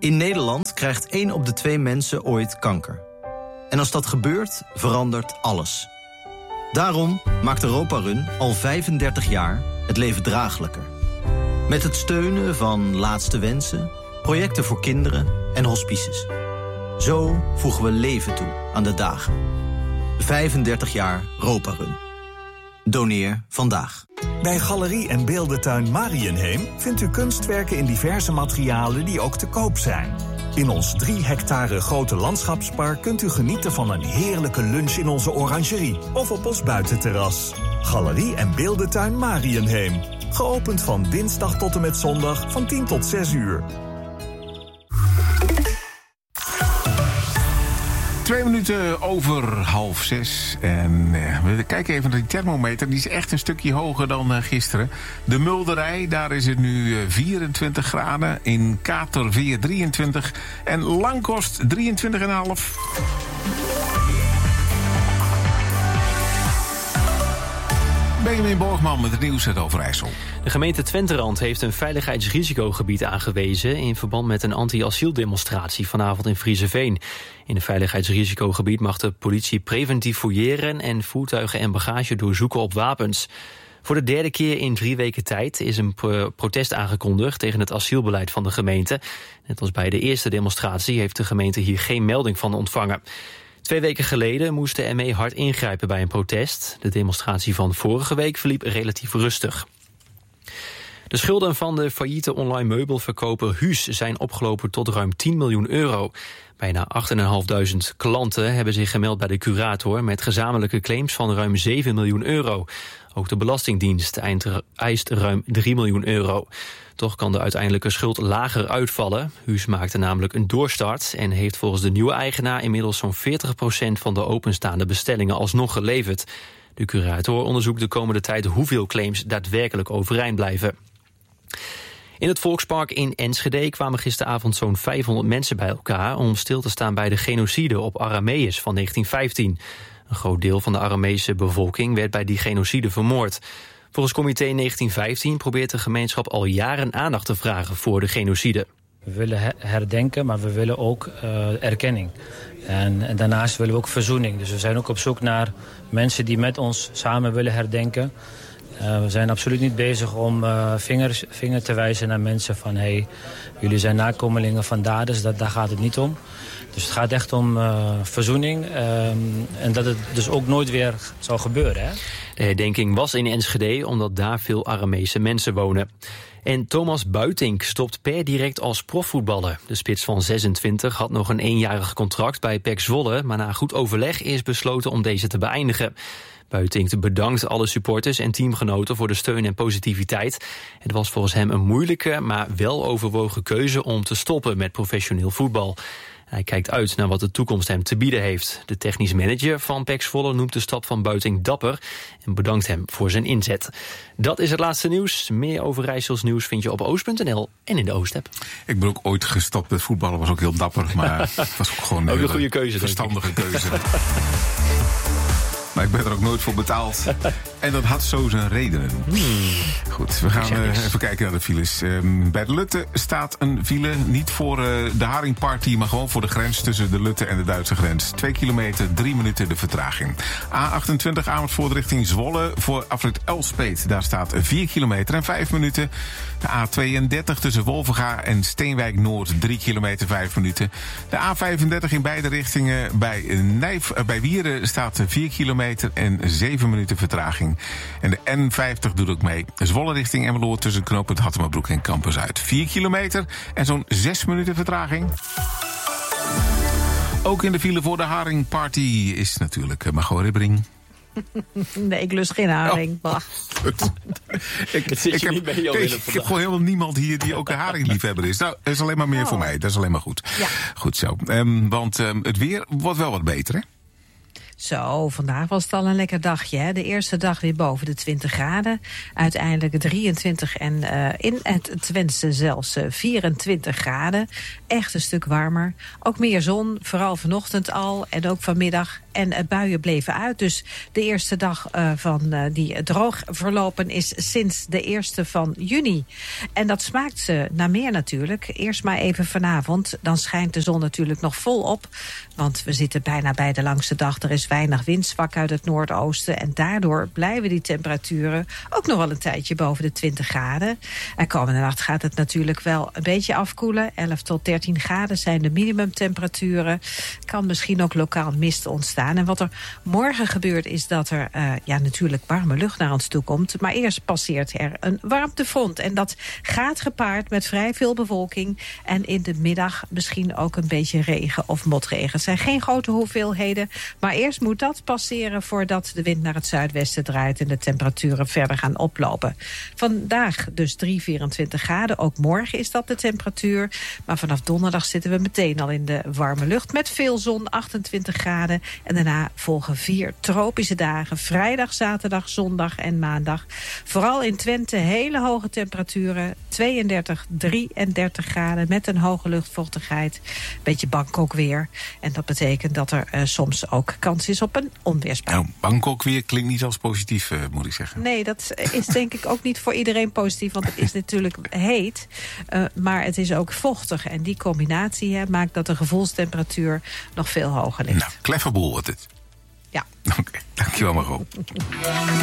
In Nederland krijgt 1 op de 2 mensen ooit kanker. En als dat gebeurt, verandert alles. Daarom maakt Europa Run al 35 jaar het leven draaglijker. Met het steunen van Laatste Wensen, projecten voor kinderen en hospices. Zo voegen we leven toe aan de dagen. 35 jaar Europa Run. Doneer vandaag. Bij Galerie en Beeldentuin Mariënheem vindt u kunstwerken in diverse materialen die ook te koop zijn. In ons 3 hectare grote landschapspark kunt u genieten van een heerlijke lunch in onze orangerie of op ons buitenterras. Galerie en Beeldentuin Mariënheem. Geopend van dinsdag tot en met zondag van 10 tot 6 uur. 2 minuten over 5:30. En we kijken even naar die thermometer. Die is echt een stukje hoger dan gisteren. De Mulderij, daar is het nu 24 graden. In Katerveer 23. En Langkost 23,5. Benjamin Borgman met het nieuws uit Overijssel. De gemeente Twenterand heeft een veiligheidsrisicogebied aangewezen in verband met een anti-asieldemonstratie vanavond in Vriezeveen. In het veiligheidsrisicogebied mag de politie preventief fouilleren en voertuigen en bagage doorzoeken op wapens. Voor de 3e keer in 3 weken tijd is een protest aangekondigd tegen het asielbeleid van de gemeente. Net als bij de eerste demonstratie heeft de gemeente hier geen melding van ontvangen. 2 weken geleden moest de ME hard ingrijpen bij een protest. De demonstratie van vorige week verliep relatief rustig. De schulden van de failliete online meubelverkoper Huus zijn opgelopen tot ruim 10 miljoen euro. Bijna 8.500 klanten hebben zich gemeld bij de curator met gezamenlijke claims van ruim 7 miljoen euro. Ook de Belastingdienst eist ruim 3 miljoen euro. Toch kan de uiteindelijke schuld lager uitvallen. Huus maakte namelijk een doorstart en heeft volgens de nieuwe eigenaar inmiddels zo'n 40% van de openstaande bestellingen alsnog geleverd. De curator onderzoekt de komende tijd hoeveel claims daadwerkelijk overeind blijven. In het Volkspark in Enschede kwamen gisteravond zo'n 500 mensen bij elkaar om stil te staan bij de genocide op Arameeërs van 1915. Een groot deel van de Aramese bevolking werd bij die genocide vermoord. Volgens Comité 1915 probeert de gemeenschap al jaren aandacht te vragen voor de genocide. We willen herdenken, maar we willen ook erkenning. En daarnaast willen we ook verzoening. Dus we zijn ook op zoek naar mensen die met ons samen willen herdenken. We zijn absoluut niet bezig om vinger te wijzen naar mensen van hey, jullie zijn nakomelingen van daders, daar gaat het niet om. Dus het gaat echt om verzoening en dat het dus ook nooit weer zal gebeuren. Hè? De herdenking was in Enschede omdat daar veel Aramese mensen wonen. En Thomas Buitink stopt per direct als profvoetballer. De spits van 26 had nog een 1-jarig contract bij PEC Zwolle, maar na goed overleg is besloten om deze te beëindigen. Buitink bedankt alle supporters en teamgenoten voor de steun en positiviteit. Het was volgens hem een moeilijke, maar wel overwogen keuze om te stoppen met professioneel voetbal. Hij kijkt uit naar wat de toekomst hem te bieden heeft. De technisch manager van PEC Zwolle noemt de stap van Buitink dapper en bedankt hem voor zijn inzet. Dat is het laatste nieuws. Meer Overijssels nieuws vind je op oost.nl en in de Oost-app. Ik ben ook ooit gestopt met voetballen, was ook heel dapper, maar het was ook gewoon een goede keuze, verstandige keuze. Maar ik ben er ook nooit voor betaald. En dat had zo zijn redenen. Goed, we gaan even kijken naar de files. Bij de Lutte staat een file. Niet voor de Haringparty, maar gewoon voor de grens tussen de Lutte en de Duitse grens. 2 kilometer, 3 minuten de vertraging. A28 Amersfoort richting Zwolle voor afrit Elspeet. Daar staat 4 kilometer en 5 minuten. De A32 tussen Wolvenga en Steenwijk Noord 3 kilometer, 5 minuten. De A35 in beide richtingen bij Wieren staat 4 kilometer en 7 minuten vertraging. En de N50 doet ook mee. Zwolle richting Emmeloord tussen knooppunt Hattemerbroek en Campus uit. 4 kilometer en zo'n 6 minuten vertraging. Ook in de file voor de Haringparty is natuurlijk Margot Ribbering. Nee, ik lust geen haring. Oh. Ik heb gewoon helemaal niemand hier die ook een haringliefhebber is. Nou, dat is alleen maar meer voor mij. Dat is alleen maar goed. Ja. Goed zo. Want het weer wordt wel wat beter, hè? Zo, vandaag was het al een lekker dagje. Hè? De eerste dag weer boven de 20 graden. Uiteindelijk 23 en in het Twentse zelfs 24 graden. Echt een stuk warmer. Ook meer zon, vooral vanochtend al en ook vanmiddag. En buien bleven uit. Dus de eerste dag van die droog verlopen is sinds de 1e van juni. En dat smaakt naar meer natuurlijk. Eerst maar even vanavond. Dan schijnt de zon natuurlijk nog volop. Want we zitten bijna bij de langste dag. Er is weinig wind, zwak uit het noordoosten. En daardoor blijven die temperaturen ook nog wel een tijdje boven de 20 graden. En komende nacht gaat het natuurlijk wel een beetje afkoelen. 11 tot 13 graden zijn de minimumtemperaturen. Kan misschien ook lokaal mist ontstaan. En wat er morgen gebeurt is dat er natuurlijk warme lucht naar ons toe komt. Maar eerst passeert er een warmtefront. En dat gaat gepaard met vrij veel bewolking. En in de middag misschien ook een beetje regen of motregen. Het zijn geen grote hoeveelheden. Maar eerst moet dat passeren voordat de wind naar het zuidwesten draait. En de temperaturen verder gaan oplopen. Vandaag dus 24 graden. Ook morgen is dat de temperatuur. Maar vanaf donderdag zitten we meteen al in de warme lucht. Met veel zon, 28 graden. En daarna volgen 4 tropische dagen. Vrijdag, zaterdag, zondag en maandag. Vooral in Twente hele hoge temperaturen. 32, 33 graden met een hoge luchtvochtigheid. Beetje Bangkok weer. En dat betekent dat er soms ook kans is op een onweersbui. Nou, Bangkok weer klinkt niet als positief, moet ik zeggen. Nee, dat is denk ik ook niet voor iedereen positief. Want het is natuurlijk heet. Maar het is ook vochtig. En die combinatie maakt dat de gevoelstemperatuur nog veel hoger ligt. Nou, klefferboel wordt het. Ja. Oké, dankjewel Margot.